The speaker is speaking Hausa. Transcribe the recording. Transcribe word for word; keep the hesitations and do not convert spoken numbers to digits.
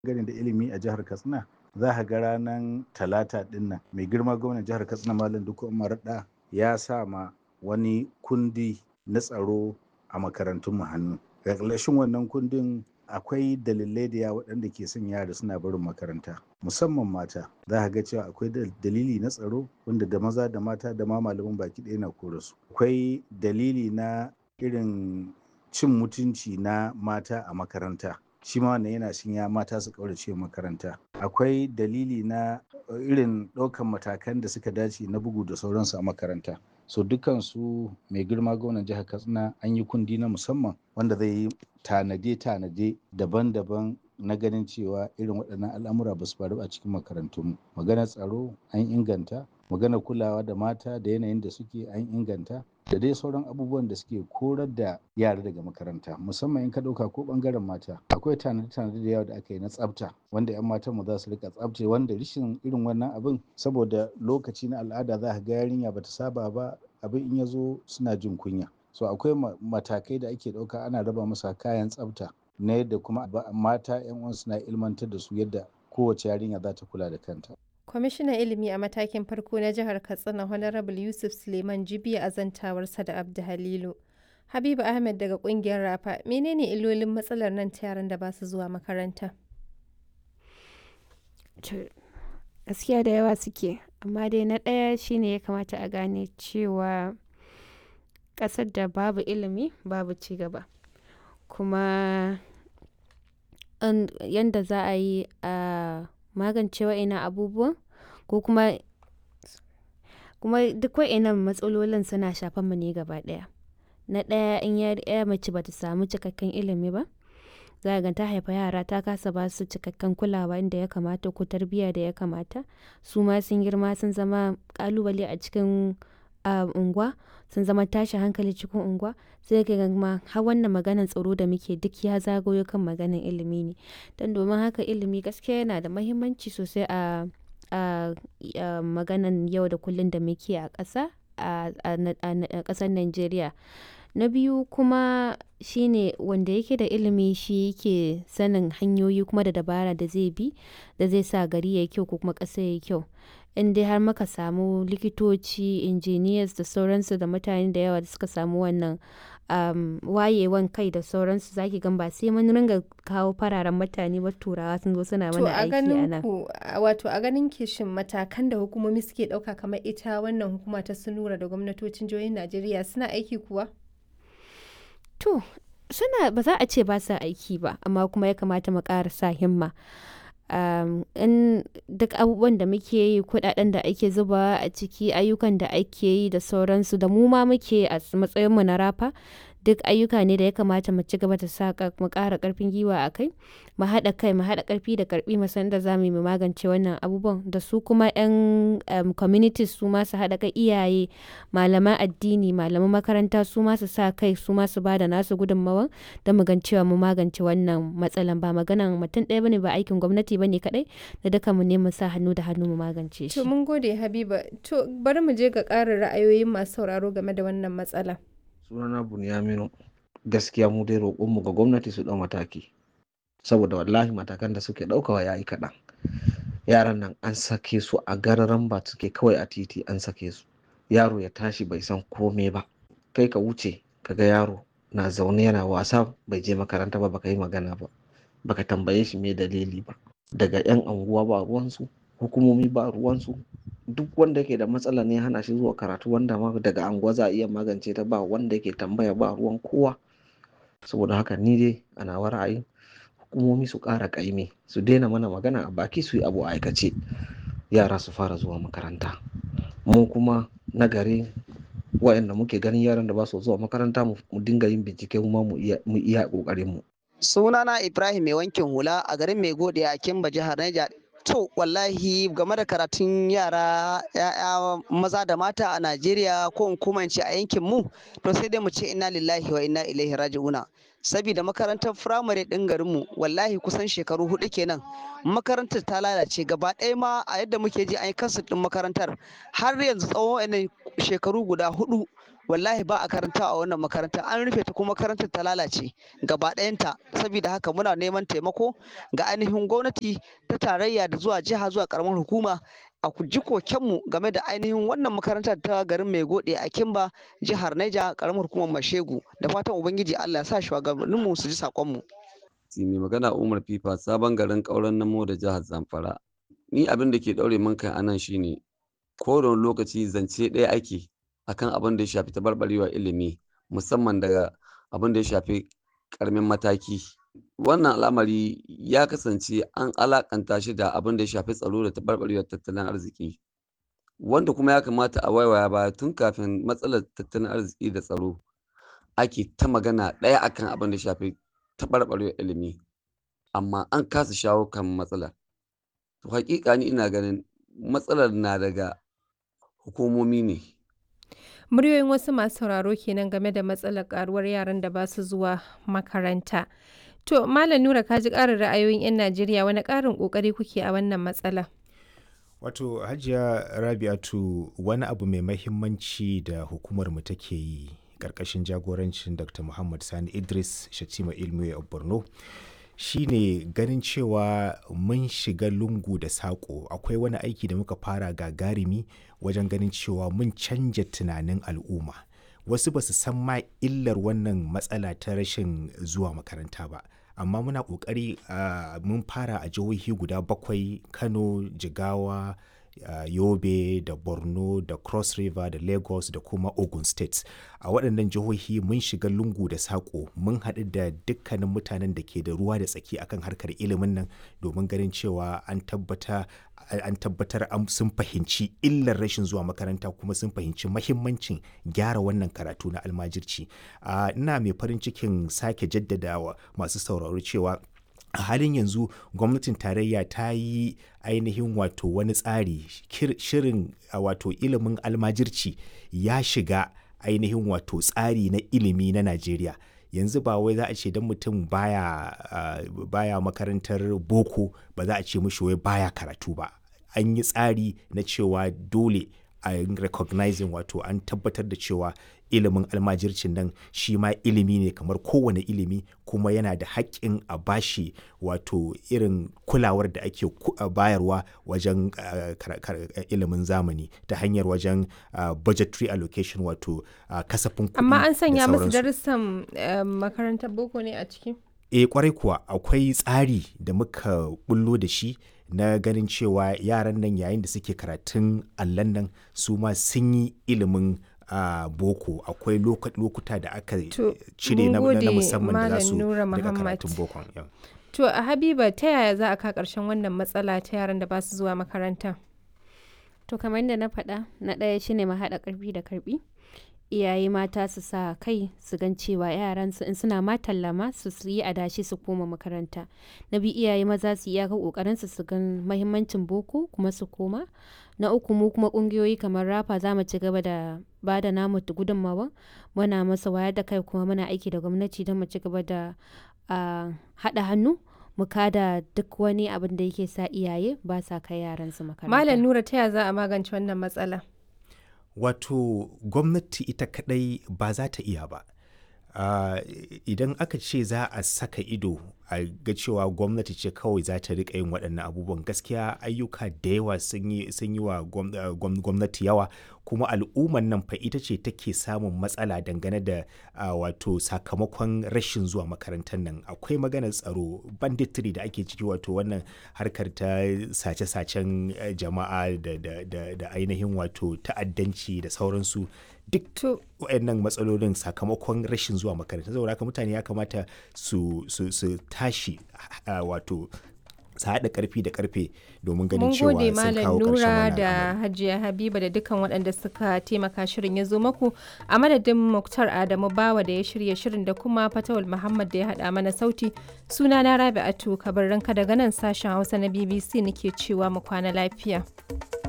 Dangane da ilimi a jihar Katsina, za ka ga ranar Talata ɗin nan mai girma gwamnan jihar Katsina Malam Dikko Umar Radda ya sa ma wani kundi na tsaro a makarantun mu hannu. Ƙarƙashin wannan kundin akwai dalilai da yawa waɗanda ke son yara suna barin makaranta, musamman mata. Za ka ga cewa akwai dalili na tsaro wanda da maza da mata da ma malaman baki ɗaya na kore su. Akwai dalili na irin cin mutunci na mata a makaranta. Shi ma wannan yana sanya mata su ƙaurace makaranta. Akwai dalili na irin ɗaukan matakan da suka dace na bugu da sauransu a makaranta. So dukansu mai girma gwamnan jihar Katsina an yi kundi na musamman wanda zai yi tanade-tanade daban-daban na ganin cewa irin waɗannan al'amura ba su faru a cikin makarantunmu. Maganar tsaro an inganta, maganar kulawa da mata da yanayin da suke an inganta, da dai sauran abubuwan da suke korar da yara daga makaranta. Musamman in ka ɗauka ko ɓangaren mata, akwai tanade-tanade da yawa da aka yi na tsafta wanda 'yan matanmu za su riƙa tsaftace, wanda rashin irin wannan abin saboda lokaci na al'ada za ka ga yarinya ba ta saba ba, abin in ya zo suna jin kunya. So akwai matakai da ake ɗauka, ana raba musu kayan tsafta na yadda kuma mata 'yan uwan suna ilmantar da su yadda kowace yarinya za ta kula da kanta. Kwamishinan Ilimi a matakin farko na jihar Katsina Honorable Yusuf Suleiman Jibiya a zantawarsa da Abdu Halilu. Habiba Ahmed daga ƙungiyar Rafa, menene illolin matsalar nan ta yaran da ba su zuwa makaranta? Gaskiya da yawa suke, amma dai na ɗaya shine ya kamata a gane cewa ƙasar da babu ilimi babu ci gaba. Kuma yanda za a yi a magance wa'innan abubuwan ko kuma kuma duk wa'innan matsalolin suna shafan mu ne gaba ɗaya. Na ɗaya, in ya mace bata samu cikakken ilimi ba, za ka ga ta haifa yara ta kasa ba su cikakken kulawa inda ya kamata ko tarbiyya da ya kamata. Su ma sun girma sun zama ƙalubale a cikin unguwa, sun zama tashin hankali cikin unguwa. Sai ka ga ma har wannan maganan tsaro da muke duk ya zagayo kan maganan ilimi ne. Don domin haka ilimi gaskiya yana da muhimmanci sosai a a maganan yau da kullum da muke a ƙasa a ƙasar Najeriya. Na biyu kuma shine wanda yake da ilimi shi yake sanin hanyoyi kuma da dabara da zai bi da zai sa gari yayi kyau ko kuma ƙasa yayi kyau. In dai har muka samu likitoci, engineers da sauransu da mutane da yawa da suka samu wannan wayewan kai da sauransu, zaki gan ba sai mun ringa kawo fararen mutane ba turawa sun zo suna mana aiki a nan. Wato a ganin ki shin matakan da hukumomi suke ɗauka kamar ita wannan hukuma ta Sunura da gwamnatocin jihohin Najeriya suna aiki kuwa? To, suna ba za a ce ba sa aiki ba, amma kuma ya kamata mu ƙara sa himma. Um, in duk abubuwan da muke yi, kuɗaɗen da ake zubawa a ciki, ayyukan da ake yi da sauransu da mu ma muke a matsayinmu na Rafa, duk ayyuka ne da ya kamata mu ci gaba da sa mu ƙara ƙarfin gwiwa a kai, mu haɗa kai, mu haɗa ƙarfi da ƙarfi mu san da za mu yi mu magance wannan abubuwan. Da su kuma 'yan um, communities su ma su haɗa kai, iyaye, malaman addini, malaman makaranta su ma su sa kai, su ma su ba da nasu gudunmawan don mu gan cewa mu magance wannan matsalan. Ba maganan mutum ɗaya bane, ba aikin gwamnati bane kaɗai, da duka mu ne mu sa hannu da hannu mu magance shi. To mun gode Habiba. To bari mu je ga ƙarin ra'ayoyin masu sauraro game da wannan matsala. Sunana Bunyaminu. Gaskiya mu dai roƙonmu ga gwamnati su ɗau mataki, saboda wallahi matakan da suke ɗaukawa ya yi kaɗan. Yaran nan an sake su a gararan ba suke kawai a titi, an sake su. Yaro ya tashi bai san kome ba, kai ka wuce ka ga yaro na zaune yana wasa bai je makaranta ba, baka yi magana ba, baka tambaye shi me dalili ba. Daga 'yan anguwa ba ruwansu, hukumomi ba ruwansu. Duk wanda yake da matsala ne hana shi zuwa karatu, wanda ma daga anguwa za a iya magance ta, ba wanda yake tambaya, ba ruwan kowa. Saboda haka ni dai a nawa ra'ayin hukumomi su ƙara ƙaimi, su daina mana magana a baki, su yi abu a aikace. Yara su fara zuwa makaranta. Mu kuma na gari waɗanda muke ganin yaran da ba su zuwa makaranta mu dinga yin bincike kuma mu iya ƙoƙarin mu. Sunana Ibrahim mai wankin hula a garin Mai Gode a Kimba, jihar Niger. To wallahi game da karatun yara ya'ya maza da mata a Najeriya ko in kuma ce a yankin mu, to sai dai mu ce inna lillahi wa inna ilaihi raji'una. Sabida makarantar firamare ɗin garinmu wallahi kusan shekaru hudu kenan makarantar ta lalace gaba ɗaya. Ma a yadda muke ji an yi kansu ɗin makarantar har yanzu tsawon wannan shekaru guda hudu wallahi ba a karanta a wannan makaranta, an rufe ta kuma makarantar ta lalace gaba ɗayanta. Saboda haka muna neman taimako ga ainihin gwamnati ta tarayya da zuwa jiha zuwa karamar hukuma a ji kokenmu game da ainihin wannan makarantar ta garin mai gode a Kimba, jihar Niger, karamar hukumar Mashegu. Da fatan ubangiji Allah ya sa shugabanninmu su ji sakonmu. mai magana Umar Fifa, sabon garin ƙauren namo da jihar Zamfara. Ni abin da ke ɗaure min kai anan shine ko da wani lokaci zance ɗaya ake akan abin da ya shafi tabarbarewa ilimi, musamman daga abin da ya shafi ƙaramin mataki. Wannan al'amari ya kasance an alakanta shi da abin da ya shafi tsaro da tabarbarewar tattalin arziki, wanda kuma ya kamata a waiwaya baya tun kafin matsalar tattalin arziki da tsaro ake ta magana ɗaya akan abin da ya shafi tabarbarewar ilimi, amma an kasa shawo kan matsalar. To haƙiƙa ni ina ganin matsalar na daga hukumomi ne. Muryoyin wasu masu sauraro kenan game da matsalar karuwar yaran da ba su zuwa makaranta. To, Malam Nura, ka ji ƙarin ra'ayoyin 'yan Najeriya, wani ƙarin ƙoƙari kuke a wannan matsala? Wato Hajiya Rabi'atu, wani abu mai mahimmanci da hukumar mu take yi ƙarƙashin jagorancin Dr. Muhammad Sani Idris Shatima Ilmiya a Borno shine ganin cewa mun shiga lungu da saƙo. Akwai wani aiki da muka fara gagarumi wajen ganin cewa mun canja tunanin al'umma. Wasu ba su san ma illar wannan matsala ta rashin zuwa makaranta ba, amma muna ƙoƙari. Uh, mun fara a jihohi guda bakwai: Kano, Jigawa, uh, Yobe da Borno da Cross River da Lagos da kuma Ogun State. A waɗannan jihohi mun shiga lungu da saƙo, mun haɗu da dukkanin mutanen da ke da ruwa da tsaki akan harkar ilimin nan domin ganin cewa an tabbata an tabbatar sun fahimci illar rashin zuwa makaranta kuma sun fahimci mahimmancin gyara wannan karatu na almajirci. Ina mai farin cikin sake jaddadawa masu sauraro cewa a halin yanzu gwamnatin tarayya ta yi ainihin wato wani tsari, shirin wato ilimin almajirci ya shiga ainihin wato tsari na ilimi na Najeriya. Yanzu ba wai za a ce don mutum baya, uh, baya makarantar boko ba za a ce mishi wai baya karatu ba. An yi tsari na cewa dole a recognizing, wato an tabbatar da cewa ilimin almajircin nan shi ma ilimi ne kamar kowane ilimi, kuma yana da haƙƙin a bashi wato irin kulawar da ake bayarwa wajen uh, ilimin zamani ta hanyar wajen uh, budgetary allocation, wato uh, kasafin kuɗi. Amma an sanya musu darussan uh, makarantar boko ne a ciki? Eh, kwarai kuwa akwai tsari da muka bullo da shi na ganin cewa yaran nan yayin da suke karatun allan nan su ma sun yi ilimin uh, boko. Akwai lokuta da aka cire na, na musamman da za su daga karatun bokon. Yeah. To a Habiba, ta yaya za a ka ƙarshen wannan matsala ta yaran da ba su zuwa makaranta? To kamar yadda na faɗa, na ɗaya shine mu haɗa ƙarfi da karɓi. Iyaye mata su sa kai su gan cewa yaransu in suna ma tallama su yi adashi su koma makaranta. Na biyu, iyaye maza su iyaka kokarin su su gan mahimmancin boko kuma su koma. Na uku, mu kuma kungiyoyi kamar Rafa za mu ci gaba da ba da namu gudunmawa, muna masa wayar da kai kuma muna aiki da gwamnati don mu ci gaba da uh, haɗa hannu mu kada duk wani abin da yake sa iyaye ba sa kai yaransu makaranta. Malam Nura, ta yaya za a magance wannan matsala? Wato gwamnati ita kadai ba za ta iya ba. Uh, idan aka ce za a saka ido a ga cewa gwamnati ce kawai za ta riƙa yin waɗannan abubuwan, gaskiya ayyuka da yawa sun yi wa gwamnati yawa, kuma al'ummar nan fa ita ce take samun matsala dangane da uh, wato sakamakon rashin zuwa makarantar nan. Akwai maganar tsaro, banditry da ake ciki, wato wannan harkar ta sace-sacen jama'a da, da, da, da ainihin wato ta'addanci da sauransu. Duk waɗannan matsalolin sakamakon rashin zuwa makaranta. Saboda haka mutane ya kamata su, su, su tashi uh, wato su haɗa ƙarfi da ƙarfe domin ganin cewa sun kawo ƙarshen wannan al'amari. Mun gode Malam Nura da Hajiya Habiba da dukkan waɗanda suka taimaka shirin ya zo maku, a madadin Muktar Adamu Bawa da ya shirya shirin da kuma Fatawul Muhammad da ya haɗa mana sauti. Suna na Rabi'atu Kabarranka daga nan sashen Hausa na B B C nake cewa mu kwana lafiya.